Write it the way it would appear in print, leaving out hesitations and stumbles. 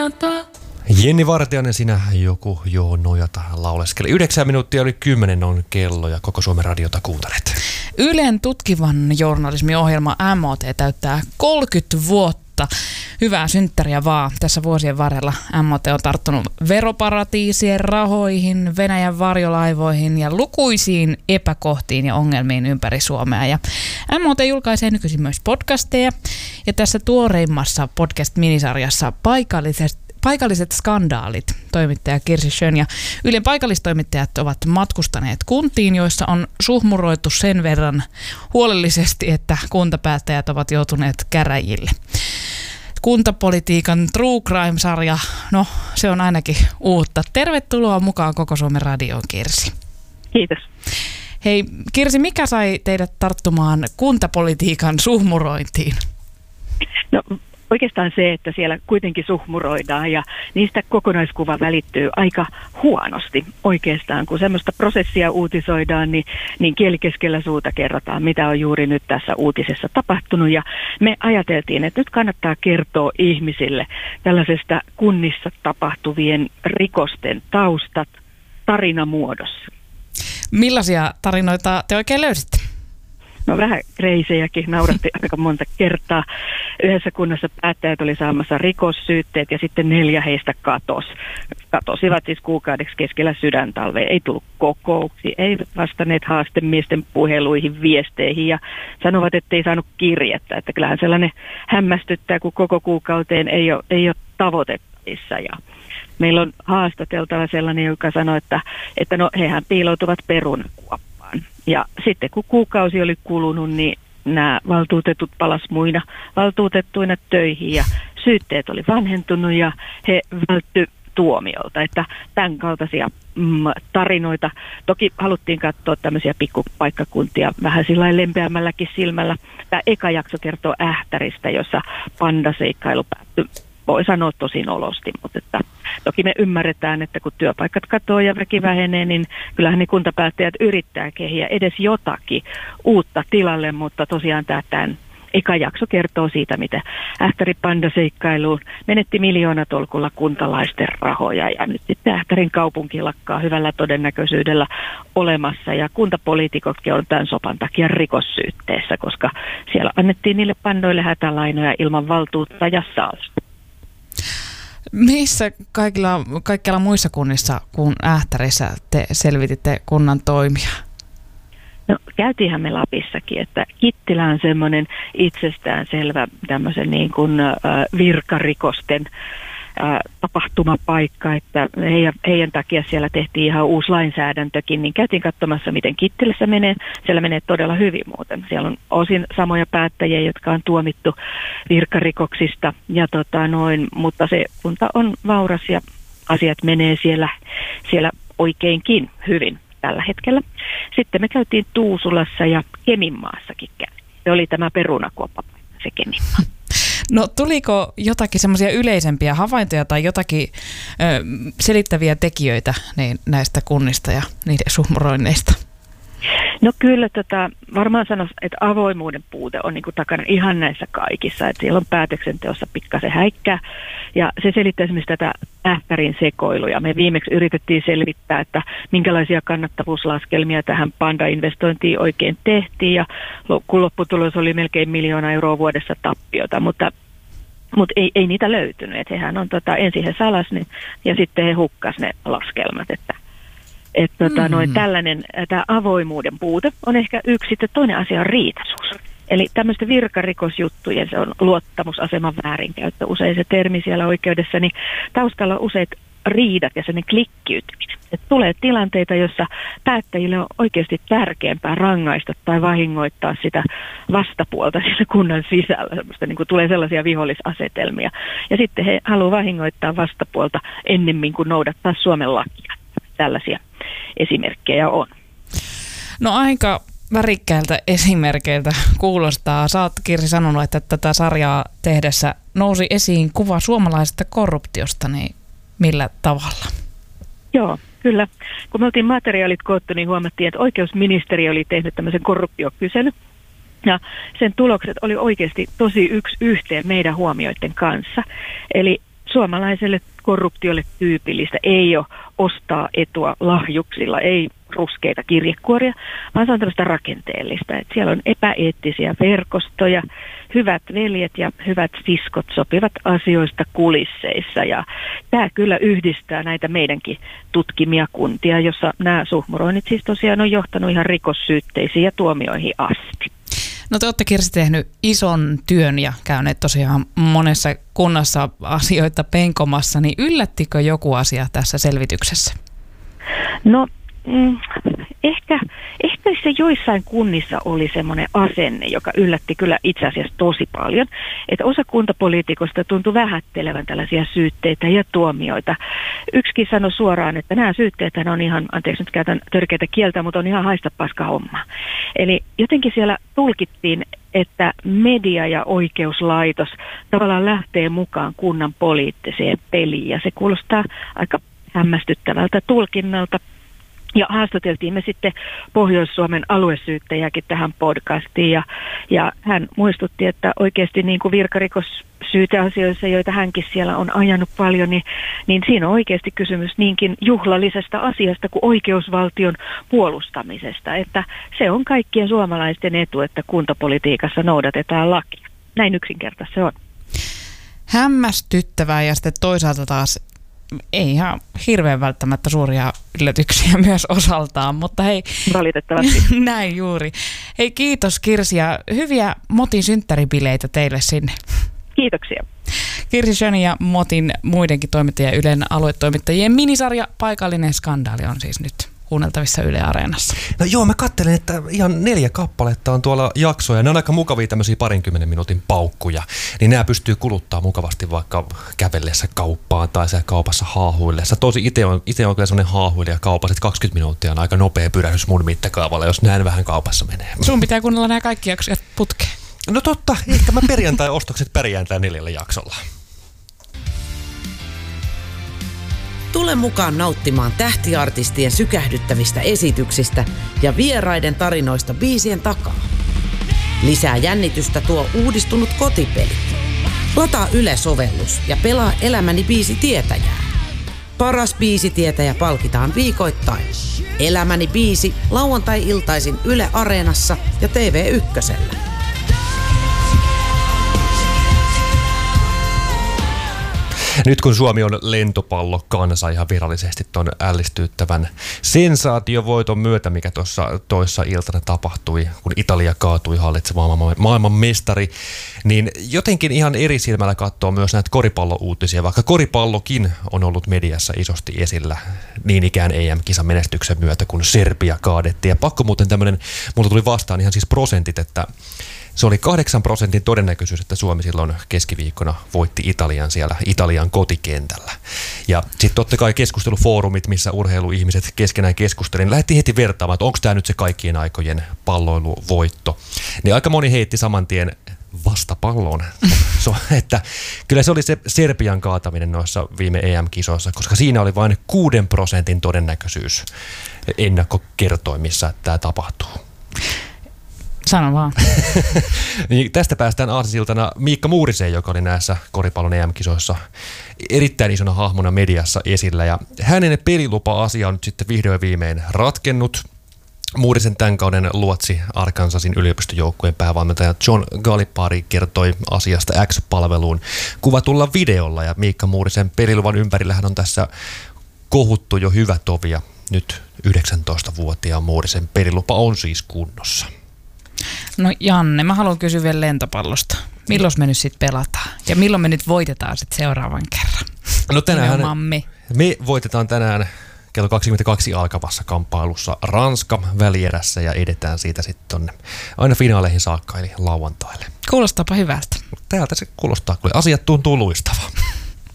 nojata. Jenni Vartiainen, sinähän joku nojata lauleskeli. 9 minuuttia oli 10 on kello ja koko Suomen radiota kuuntelet. Ylen tutkivan journalismiohjelma MOT täyttää 30 vuotta. Hyvää synttäriä vaan. Tässä vuosien varrella MOT on tarttunut veroparatiisien rahoihin, Venäjän varjolaivoihin ja lukuisiin epäkohtiin ja ongelmiin ympäri Suomea. Ja MOT julkaisee nykyisin myös podcasteja. Ja tässä tuoreimmassa podcast-minisarjassa Paikalliset skandaalit. Toimittaja Kirsi Schön ja Ylen paikallistoimittajat ovat matkustaneet kuntiin, joissa on suhmuroitu sen verran huolellisesti, että kuntapäättäjät ovat joutuneet käräjille. Kuntapolitiikan True Crime-sarja, no se on ainakin uutta. Tervetuloa mukaan Koko Suomen radioon, Kirsi. Kiitos. Hei Kirsi, mikä sai teidät tarttumaan kuntapolitiikan suhmurointiin? No oikeastaan se, että siellä kuitenkin suhmuroidaan ja niistä kokonaiskuva välittyy aika huonosti oikeastaan. Kun semmoista prosessia uutisoidaan, niin kieli keskellä suuta kerrotaan, mitä on juuri nyt tässä uutisessa tapahtunut. Ja me ajateltiin, että nyt kannattaa kertoa ihmisille tällaisesta kunnissa tapahtuvien rikosten taustat tarinamuodossa. Millaisia tarinoita te oikein löysitte? No vähän kreisejäkin, nauratti aika monta kertaa. Yhdessä kunnassa päättäjät oli saamassa rikossyytteet ja sitten 4 heistä katosivat siis kuukaudeksi keskellä sydäntalvea. Ei tullut kokouksiin, ei vastanneet haastemiesten puheluihin, viesteihin ja sanovat, että ei saanut kirjettä. Että kyllähän sellainen hämmästyttää, kun koko kuukauteen ei ole tavoitettavissa. Ja meillä on haastateltava sellainen, joka sanoi, että no hehän piiloutuvat perunakuoppaan. Ja sitten kun kuukausi oli kulunut, niin nämä valtuutetut palas muina valtuutettuina töihin ja syytteet oli vanhentunut ja he vältty tuomiolta. Että tämän kaltaisia tarinoita. Toki haluttiin katsoa tämmöisiä pikkupaikkakuntia vähän sillä lempeämmälläkin silmällä. Tämä eka jakso kertoo Ähtäristä, jossa pandaseikkailu päättyi. Voi sanoa tosi olosti, mutta että toki me ymmärretään, että kun työpaikat katoaa ja väki vähenee, niin kyllähän ne kuntapäättäjät yrittää kehiä edes jotakin uutta tilalle, mutta tosiaan tämän eka jakso kertoo siitä, miten Ähtäri pandaseikkailuun menetti miljoonatolkulla kuntalaisten rahoja ja nyt sitten Ähtärin kaupunki lakkaa hyvällä todennäköisyydellä olemassa ja kuntapoliitikotkin on tämän sopan takia rikossyytteessä, koska siellä annettiin niille pandoille hätälainoja ilman valtuutta ja salsta. Missä kaikkialla muissa kunnissa kuin Ähtärissä te selvititte kunnan toimia? No käytiinhän me Lapissakin, että Kittilä on semmoinen itsestäänselvä tämmöisen niin kuin virkarikosten tapahtumapaikka, että heidän takia siellä tehtiin ihan uusi lainsäädäntökin, niin käytiin katsomassa, miten Kittilässä menee. Siellä menee todella hyvin muuten. Siellä on osin samoja päättäjiä, jotka on tuomittu virkarikoksista, mutta se kunta on vauras ja asiat menee siellä oikeinkin hyvin tällä hetkellä. Sitten me käytiin Tuusulassa ja Keminmaassakin käytiin. Se oli tämä perunakuoppapaikka, se Keminmaa. No tuliko jotakin semmoisia yleisempiä havaintoja tai jotakin selittäviä tekijöitä näistä kunnista ja niiden suhmuroinneista? No kyllä varmaan sanoisin, että avoimuuden puute on niin kuin takana ihan näissä kaikissa, että siellä on päätöksenteossa pikkasen häikkää ja se selittää esimerkiksi tätä Ähtärin sekoiluja. Me viimeksi yritettiin selvittää, että minkälaisia kannattavuuslaskelmia tähän Panda-investointiin oikein tehtiin ja kun lopputulos oli melkein 1 miljoonaa euroa vuodessa tappiota, mutta ei niitä löytynyt. Että hehän on ensin he salas ne ja sitten he hukkas ne laskelmat, tällainen tämä avoimuuden puute on ehkä yksi, sitten toinen asia on riitaisuus. Eli tämmöisten virkarikosjuttujen, se on luottamusaseman väärinkäyttö, usein se termi siellä oikeudessa, niin taustalla on useat riidat ja sellainen klikkiytyminen. Että tulee tilanteita, jossa päättäjille on oikeasti tärkeämpää rangaista tai vahingoittaa sitä vastapuolta siellä kunnan sisällä. Niin kuin tulee sellaisia vihollisasetelmia. Ja sitten he haluavat vahingoittaa vastapuolta ennemmin kuin noudattaa Suomen lakia. Tällaisia esimerkkejä on. No aika värikkäiltä esimerkkeiltä kuulostaa. Sä oot, Kirsi, sanonut, että tätä sarjaa tehdessä nousi esiin kuva suomalaisesta korruptiosta, niin millä tavalla? Joo, kyllä. Kun me oltiin materiaalit koottu, niin huomattiin, että oikeusministeriö oli tehnyt tämmöisen korruptiokyselyn. Ja sen tulokset oli oikeasti tosi yksi yhteen meidän huomioiden kanssa. Eli suomalaiselle korruptiolle tyypillistä ei ole ostaa etua lahjuksilla, ei ruskeita kirjekuoria, vaan se on tällaista rakenteellista. Että siellä on epäeettisiä verkostoja, hyvät veljet ja hyvät siskot sopivat asioista kulisseissa. Ja tämä kyllä yhdistää näitä meidänkin tutkimia kuntia, jossa nämä suhmuroinnit siis tosiaan on johtanut ihan rikossyytteisiin ja tuomioihin asti. No te olette, Kirsi, tehnyt ison työn ja käyneet tosiaan monessa kunnassa asioita penkomassa, niin yllättikö joku asia tässä selvityksessä? No ehkä se joissain kunnissa oli semmoinen asenne, joka yllätti kyllä itse asiassa tosi paljon, että osa kuntapoliitikosta tuntui vähättelevän tällaisia syytteitä ja tuomioita. Yksikin sanoi suoraan, että nämä syytteethän on ihan, anteeksi nyt käytän törkeitä kieltä, mutta on ihan haista paska homma. Eli jotenkin siellä tulkittiin, että media ja oikeuslaitos tavallaan lähtee mukaan kunnan poliittiseen peliin ja se kuulostaa aika hämmästyttävältä tulkinnalta. Ja haastateltiin me sitten Pohjois-Suomen aluesyyttäjäkin tähän podcastiin ja hän muistutti, että oikeasti niin kuin virkarikossyyteasioissa, joita hänkin siellä on ajanut paljon, niin siinä on oikeasti kysymys niinkin juhlallisesta asiasta kuin oikeusvaltion puolustamisesta. Että se on kaikkien suomalaisten etu, että kuntapolitiikassa noudatetaan lakia. Näin yksinkertaisesti se on. Hämmästyttävää ja sitten toisaalta taas ei ihan hirveän välttämättä suuria yllätyksiä myös osaltaan, mutta hei. Valitettavasti. Näin juuri. Hei, kiitos Kirsi ja hyviä Motin synttäribileitä teille sinne. Kiitoksia. Kirsi Schön ja Motin muidenkin toimittajien Ylen aluetoimittajien minisarja Paikallinen skandaali on siis nyt kuunneltavissa Yle Areenassa. No joo, mä katselen, että ihan 4 kappaletta on tuolla jaksoja. Ne on aika mukavia tämmöisiä 20 minuutin paukkuja. Niin nämä pystyy kuluttaa mukavasti vaikka kävellessä kauppaan tai siellä kaupassa haahuillessa. Tosi itse on kyllä semmoinen haahuilija kaupassa, että 20 minuuttia on aika nopea pyrähdys mun mittakaavalla, jos näin vähän kaupassa menee. Sun pitää kuunnella nämä kaikki jaksot putkeen. No totta, ehkä mä perjantai-ostokset pärjään 4 jaksolla. Tule mukaan nauttimaan tähtiartistien sykähdyttävistä esityksistä ja vieraiden tarinoista biisien takaa. Lisää jännitystä tuo uudistunut kotipeli. Lataa Yle-sovellus ja pelaa Elämäni biisitietäjää. Paras biisitietäjä palkitaan viikoittain. Elämäni biisi lauantai-iltaisin Yle Areenassa ja TV1:llä. Nyt kun Suomi on lentopallokansa ihan virallisesti ton ällistyttävän sensaatiovoiton myötä, mikä tuossa toissa iltana tapahtui, kun Italia kaatui hallitsemaan maailman mestari, niin jotenkin ihan eri silmällä katsoo myös näitä koripallouutisia, vaikka koripallokin on ollut mediassa isosti esillä niin ikään EM-kisan menestyksen myötä, kun Serbia kaadettiin. Ja pakko muuten tämmöinen, mulla tuli vastaan ihan siis prosentit, että se oli 8% todennäköisyys, että Suomi silloin keskiviikkona voitti Italian siellä Italian kotikentällä. Ja sitten totta kai keskustelufoorumit, missä urheiluihmiset keskenään keskustelivat, lähdettiin heti vertaamaan, että onko tämä nyt se kaikkien aikojen palloiluvoitto. Niin aika moni heitti saman tien vastapalloon, että kyllä se oli se Serbian kaataminen noissa viime EM-kisoissa, koska siinä oli vain 6% todennäköisyys ennakkokertoimissa, että tämä tapahtuu. Sano vaan. Niin tästä päästään aasisiltana Miikka Muuriseen, joka oli näissä koripallon EM-kisoissa erittäin isona hahmona mediassa esillä. Ja hänen pelilupa-asia on nyt sitten vihdoin viimein ratkennut. Muurisen tämän kauden luotsi Arkansasin yliopistojoukkueen päävalmentaja John Galipari kertoi asiasta X-palveluun kuvatulla videolla. Ja Miikka Muurisen peliluvan ympärillähän on tässä kohuttu jo hyvä tovi. Ja nyt 19-vuotiaan Muurisen pelilupa on siis kunnossa. No Janne, mä haluan kysyä vielä lentopallosta. Milloin me nyt sitten pelataan? Ja milloin me nyt voitetaan sitten seuraavan kerran? No tänään me voitetaan tänään kello 22 alkavassa kamppailussa Ranska välierässä ja edetään siitä sitten tonne aina finaaleihin saakka eli lauantaille. Kuulostaapa hyvältä. Täältä se kuulostaa, kun asiat tuntuu luistavaa.